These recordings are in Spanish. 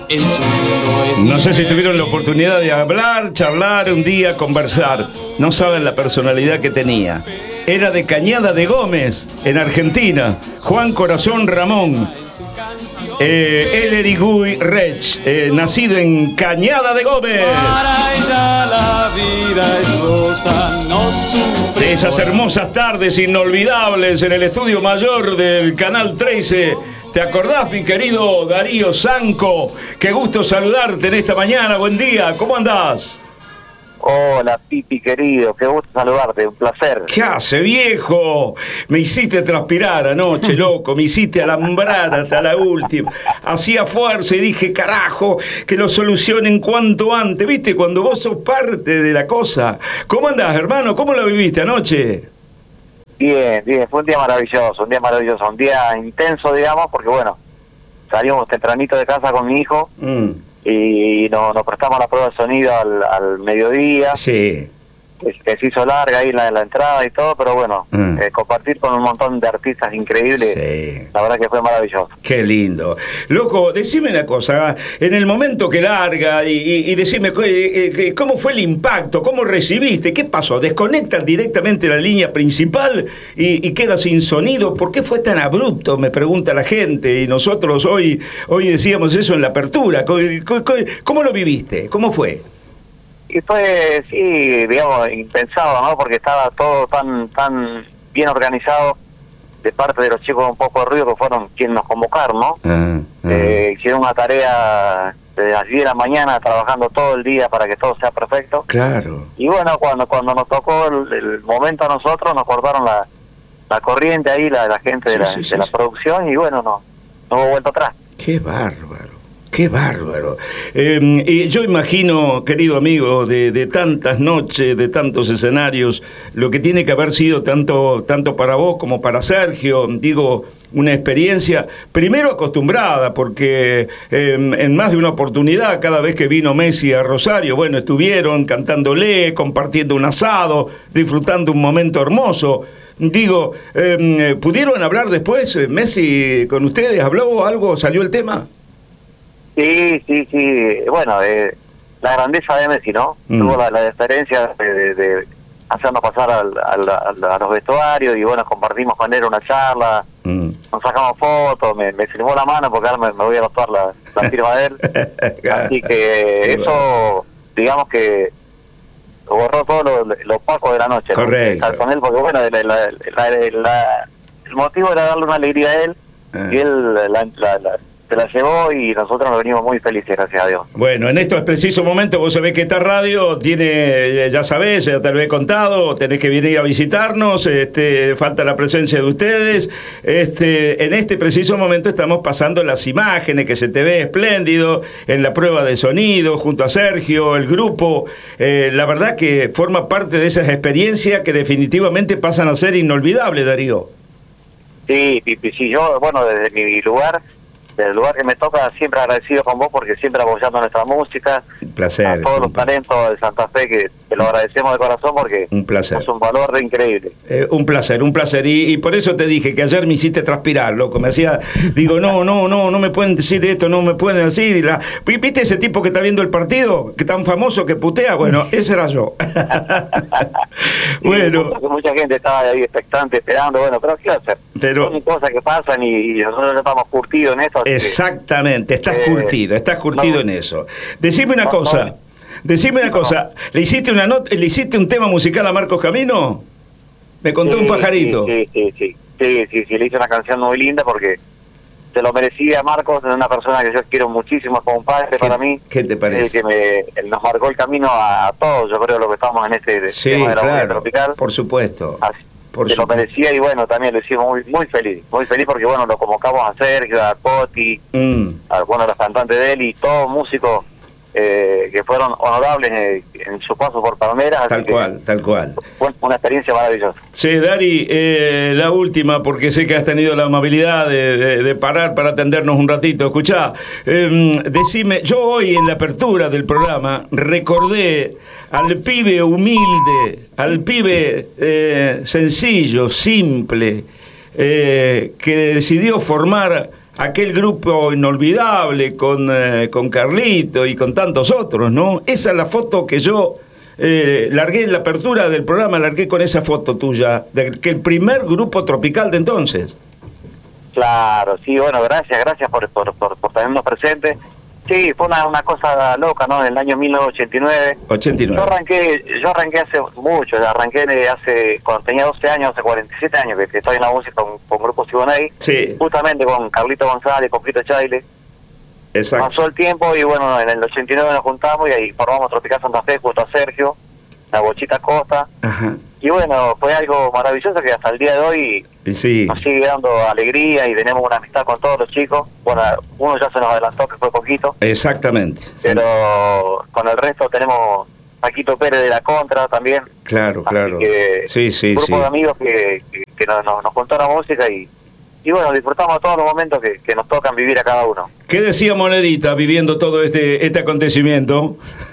en su mundo es No sé si tuvieron la oportunidad de hablar, charlar un día, conversar. No saben la personalidad que tenía. Era de Cañada de Gómez, en Argentina. Juan Corazón Ramón. Elerigui Rech, nacido en Cañada de Gómez. Para ella la vida es rosa, no sufre. De esas hermosas tardes inolvidables en el estudio mayor del Canal 13. ¿Te acordás, mi querido Darío Sanco? Qué gusto saludarte en esta mañana. Buen día, ¿cómo andás? Hola, Pipi querido, qué gusto saludarte, un placer. ¿Qué hace, viejo? Me hiciste transpirar anoche, loco, me hiciste alambrar hasta la última. Hacía fuerza y dije, carajo, que lo solucionen cuanto antes. ¿Viste? Cuando vos sos parte de la cosa. ¿Cómo andás, hermano? ¿Cómo lo viviste anoche? Bien, bien, fue un día maravilloso, un día intenso, digamos, porque bueno, salimos tempranito de casa con mi hijo y nos prestamos la prueba de sonido al mediodía. Sí. Que se hizo larga ahí la entrada y todo, pero bueno, compartir con un montón de artistas increíbles, sí. La verdad que fue maravilloso. Qué lindo. Loco, decime una cosa, en el momento que larga y decime, ¿cómo fue el impacto? ¿Cómo recibiste? ¿Qué pasó? ¿Desconectan directamente la línea principal y queda sin sonido? ¿Por qué fue tan abrupto? Me pregunta la gente, y nosotros hoy decíamos eso en la apertura. ¿Cómo lo viviste? ¿Cómo fue? Y fue, sí, digamos, impensado, ¿no? Porque estaba todo tan bien organizado de parte de los chicos de Un Poco de Ruido, que fueron quienes nos convocaron, ¿no? Hicieron una tarea desde las 10 de la mañana, trabajando todo el día para que todo sea perfecto. Claro. Y bueno, cuando nos tocó el momento a nosotros, nos cortaron la corriente ahí, la gente de la producción, y bueno, no hubo vuelta atrás. ¡Qué bárbaro! ¡Qué bárbaro! Y yo imagino, querido amigo, de tantas noches, de tantos escenarios, lo que tiene que haber sido tanto para vos como para Sergio, digo, una experiencia, primero acostumbrada, porque en más de una oportunidad, cada vez que vino Messi a Rosario, bueno, estuvieron cantándole, compartiendo un asado, disfrutando un momento hermoso. Digo, ¿pudieron hablar después, Messi, con ustedes? ¿Habló algo? ¿Salió el tema? Sí. Bueno, la grandeza de Messi, ¿no? Tuvo la diferencia de hacernos pasar a los vestuarios y bueno, compartimos con él una charla, nos sacamos fotos, me firmó la mano porque ahora me voy a anotar la firma de él. Así que eso, digamos que borró todo lo opaco de la noche. Correcto. Estar con él porque bueno, el motivo era darle una alegría a él y él se la llevó y nosotros nos venimos muy felices, gracias a Dios. Bueno, en estos precisos momentos vos sabés que esta radio tiene, ya sabés, ya te lo he contado, tenés que venir a visitarnos, falta la presencia de ustedes. En este preciso momento estamos pasando las imágenes, que se te ve espléndido, en la prueba de sonido, junto a Sergio, el grupo. La verdad que forma parte de esas experiencias que definitivamente pasan a ser inolvidables, Darío. Sí, yo, bueno, desde mi lugar, del lugar que me toca, siempre agradecido con vos porque siempre apoyando nuestra música. Un placer. A todos los talentos de Santa Fe que te lo agradecemos de corazón porque un placer. Es un valor increíble. Un placer. Y por eso te dije que ayer me hiciste transpirar, loco. Me hacía, digo, no me pueden decir esto, no me pueden decir. ¿Viste ese tipo que está viendo el partido? Que tan famoso que putea. Bueno, ese era yo. Bueno. Mucha gente estaba ahí expectante, esperando, bueno, pero ¿qué hacer? Son cosas que pasan y nosotros ya estamos curtidos en esto. Exactamente, estás curtido en eso. Decime una cosa, ¿le hiciste un tema musical a Marcos Camino? Me contó un pajarito. Sí, le hice una canción muy linda porque se lo merecía. Marcos, es una persona que yo quiero muchísimo, como un padre para mí. ¿Qué te parece? Él nos marcó el camino a todos, yo creo, lo que estamos en este tema de la movida tropical. Por supuesto. Se lo merecía y bueno, también lo hicimos muy feliz porque bueno, lo convocamos a Sergio, a Coti, a los cantantes de él y todos músicos que fueron honorables en su paso por Palmeras. Tal cual. Fue una experiencia maravillosa. Sí, Dari, la última, porque sé que has tenido la amabilidad de parar para atendernos un ratito. Escuchá, decime, yo hoy en la apertura del programa recordé al pibe humilde, al pibe sencillo, simple, que decidió formar aquel grupo inolvidable con Carlito y con tantos otros, ¿no? Esa es la foto que yo largué en la apertura del programa, largué con esa foto tuya, de que el primer grupo tropical de entonces. Claro, sí, bueno, gracias por tenernos presentes. Sí, fue una cosa loca, ¿no? En el año 1989. 89. Yo arranqué hace mucho, cuando tenía 12 años, hace 47 años que estoy en la música con Grupo Siboney. Sí. Justamente con Carlito González, con Pito Chaile. Exacto. Pasó el tiempo y bueno, en el 89 nos juntamos y ahí formamos Tropical Santa Fe junto a Sergio, la Bochita Costa. Ajá. Y bueno, fue algo maravilloso que hasta el día de hoy sí. nos sigue dando alegría y tenemos una amistad con todos los chicos. Bueno, uno ya se nos adelantó, que fue poquito. Exactamente. Pero con el resto tenemos Paquito Pérez de la Contra también. Claro, Así claro. Que Sí. Un grupo de amigos que nos contó la música y bueno, disfrutamos todos los momentos que nos tocan vivir a cada uno. ¿Qué decía Monedita viviendo todo este acontecimiento?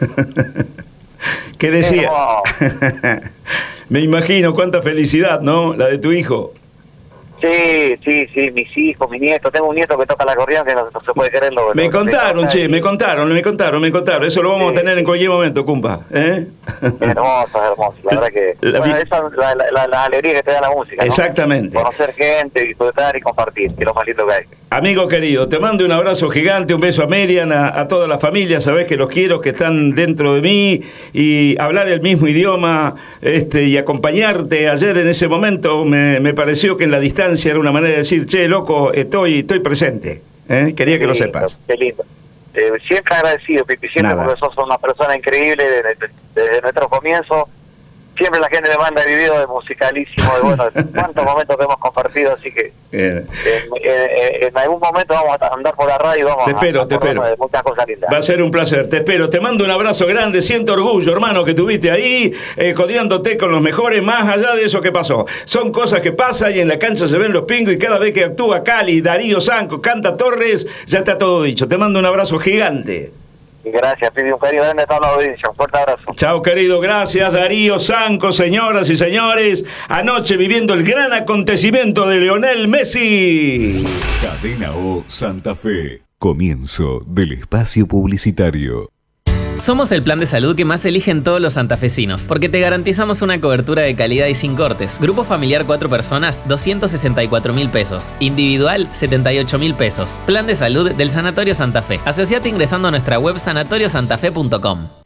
¿Qué decía? Me imagino cuánta felicidad, ¿no? La de tu hijo. Sí, mis hijos, mi nieto. Tengo un nieto que toca la corriente, no se puede creerlo. Me contaron. Eso lo vamos a tener en cualquier momento, compa. Hermoso. La verdad que... esa es la alegría que te da la música, ¿no? Exactamente. Conocer gente, disfrutar y compartir, que es lo más lindo que hay. Amigo querido, te mando un abrazo gigante, un beso a Merian, a toda la familia, sabés que los quiero, que están dentro de mí, y hablar el mismo idioma y acompañarte. Ayer en ese momento me pareció que en la distancia era una manera de decir, che, loco, estoy presente. Quería que lo sepas. Qué lindo. Siempre agradecido, Pipi, siempre, porque sos una persona increíble desde nuestro comienzo. Siempre la gente me manda videos de musicalísimo, de cuántos momentos que hemos compartido, así que en algún momento vamos a andar por la radio y vamos te espero. de muchas cosas lindas. Va a ser un placer, te espero. Te mando un abrazo grande, siento orgullo, hermano, que tuviste ahí, codeándote con los mejores, más allá de eso que pasó. Son cosas que pasan y en la cancha se ven los pingos y cada vez que actúa Cali, Darío Sanco, canta Torres, ya está todo dicho. Te mando un abrazo gigante. Gracias, Pipi, un cariño grande a toda la audiencia, un fuerte abrazo. Chao, querido, gracias, Darío Sanco, señoras y señores, anoche viviendo el gran acontecimiento de Lionel Messi. Cadena O Santa Fe, comienzo del espacio publicitario. Somos el plan de salud que más eligen todos los santafesinos, porque te garantizamos una cobertura de calidad y sin cortes. Grupo familiar 4 personas, 264.000 pesos. Individual, 78.000 pesos. Plan de salud del Sanatorio Santa Fe. Asociate ingresando a nuestra web sanatoriosantafe.com.